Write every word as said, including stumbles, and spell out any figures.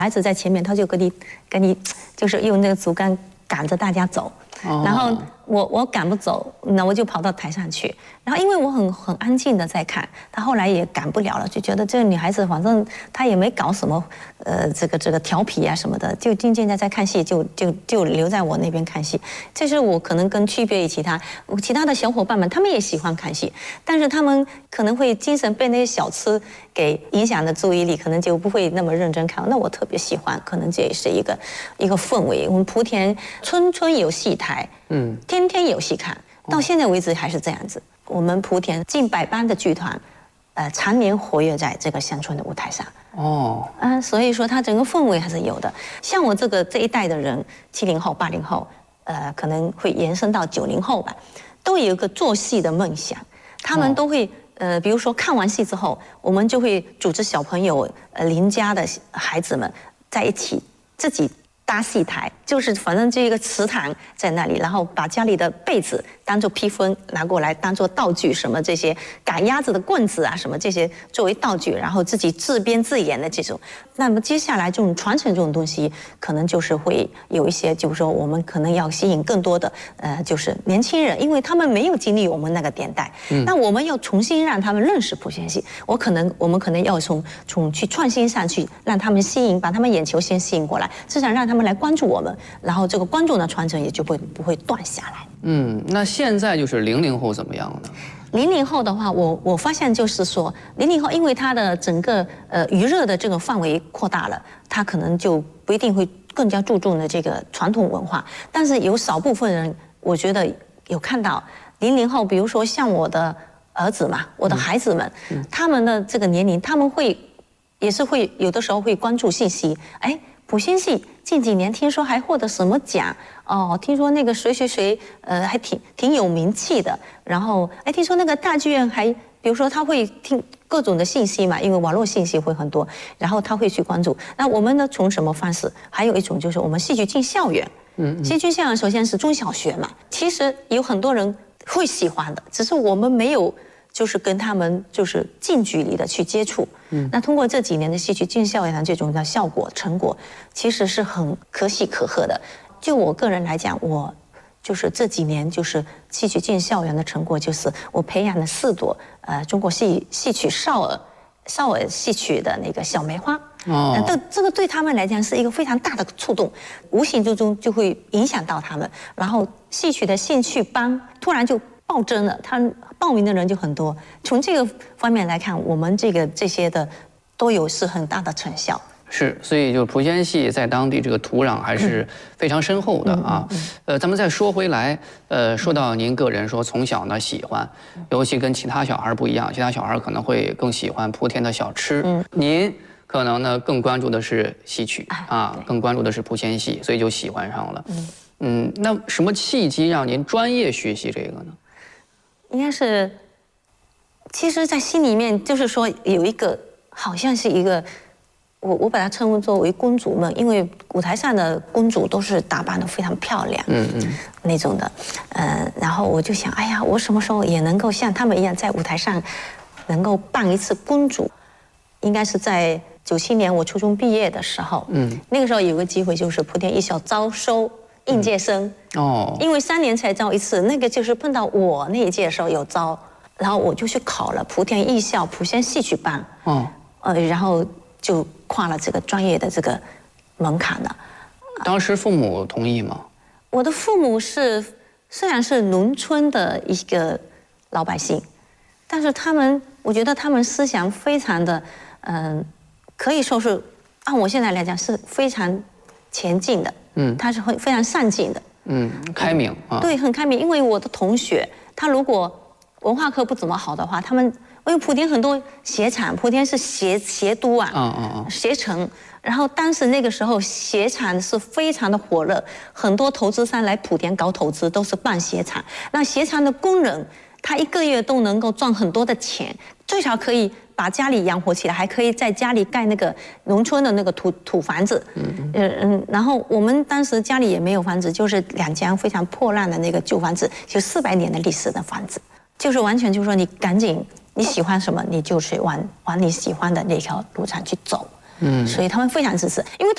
孩子在前面，他就跟你跟你就是用那个竹竿赶着大家走， 哦、 然后我我赶不走，那我就跑到台上去。然后因为我很很安静的在看，他后来也赶不了了，就觉得这个女孩子反正她也没搞什么，呃，这个这个调皮啊什么的，就静静的在看戏，就就就留在我那边看戏。这是我可能跟区别于其他其他的小伙伴们，他们也喜欢看戏，但是他们可能会精神被那些小吃给影响的注意力，可能就不会那么认真看。那我特别喜欢，可能这也是一个一个氛围。我们莆田村村有戏台，嗯，天天有戏看，到现在为止还是这样子。我们莆田近百班的剧团，呃，常年活跃在这个乡村的舞台上。哦，嗯、呃，所以说它整个氛围还是有的。像我这个这一代的人，七零后、八零后，呃，可能会延伸到九零后吧，都有一个做戏的梦想。他们都会，呃，比如说看完戏之后，我们就会组织小朋友、呃邻家的孩子们在一起自己搭戏台，就是反正这一个祠堂在那里，然后把家里的被子当做披风拿过来当做道具，什么这些赶鸭子的棍子啊，什么这些作为道具，然后自己自编自演的这种。那么接下来这种传承这种东西，可能就是会有一些，就是说我们可能要吸引更多的呃，就是年轻人，因为他们没有经历我们那个年代，嗯，那我们要重新让他们认识莆田戏。我可能我们可能要从从去创新上去，让他们吸引，把他们眼球先吸引过来，至少让他们来关注我们，然后这个观众的传承也就会不会断下来。 嗯，那现在就是零零后怎么样呢？ 零零后的话，我我发现就是说，零零后因为他的整个呃娱乐的这个范围扩大了，他可能就不一定会更加注重的这个传统文化。但是有少部分人，我觉得有看到零零后，比如说像我的儿子嘛，我的孩子们，嗯、他们的这个年龄，他们会也是会有的时候会关注信息，哎。莆仙戏近几年听说还获得什么奖哦？听说那个谁谁谁，呃，还挺挺有名气的。然后，哎，听说那个大剧院还，比如说他会听各种的信息嘛，因为网络信息会很多，然后他会去关注。那我们呢，从什么方式？还有一种就是我们戏剧进校园。嗯，戏剧校园首先是中小学嘛，其实有很多人会喜欢的，只是我们没有。就是跟他们就是近距离的去接触，嗯，那通过这几年的戏剧进校园的这种的效果成果，其实是很可喜可贺的。就我个人来讲，我就是这几年就是戏曲进校园的成果，就是我培养了四朵呃中国戏戏曲少儿少儿戏曲的那个小梅花，哦，这这个对他们来讲是一个非常大的触动，无形之中就会影响到他们，然后戏曲的兴趣班突然就暴增了，他报名的人就很多。从这个方面来看，我们这个这些的都有是很大的成效。 是，所以就莆仙戏在当地这个土壤还是非常深厚的啊。嗯嗯嗯、呃，咱们再说回来，呃，说到您个人说从小呢喜欢，尤其跟其他小孩不一样，其他小孩可能会更喜欢莆田的小吃，嗯，您可能呢更关注的是戏曲啊，更关注的是莆仙戏，所以就喜欢上了。嗯嗯，那什么契机让您专业学习这个呢？ 应该是，其实，在心里面就是说有一个，好像是一个，我我把它称呼作为公主梦，因为舞台上的公主都是打扮得非常漂亮，嗯嗯，那种的，呃，然后我就想，哎呀，我什么时候也能够像他们一样，在舞台上能够扮一次公主？应该是在九七年我初中毕业的时候，嗯，那个时候有个机会，就是莆田艺校招收应届生。嗯哦，因为三年才招一次，那个就是碰到我那一届的时候有招，然后我就去考了莆田艺校莆仙戏曲班，哦，呃，然后就跨了这个专业的这个门槛了。 当时父母同意吗？ 我的父母是虽然是农村的一个老百姓，但是他们，我觉得他们思想非常的，嗯、呃，可以说是按我现在来讲是非常前进的，嗯，他是会非常上进的。 嗯，开明啊， 对，很开明。因为我的同学，他如果文化课不怎么好的话，他们因为莆田很多鞋厂，莆田是鞋鞋都啊，嗯嗯嗯，鞋城。然后当时那个时候鞋厂是非常的火热，很多投资商来莆田搞投资都是办鞋厂。那鞋厂的工人，他一个月都能够赚很多的钱，最少可以把家里养活起来，还可以在家里盖那个农村的那个土土房子。嗯嗯嗯。然后我们当时家里也没有房子，就是两间非常破烂的那个旧房子，就四百年的历史的房子，就是完全就是说你赶紧你喜欢什么你就去往往你喜欢的那条路上去走。嗯。所以他们非常支持，因为他。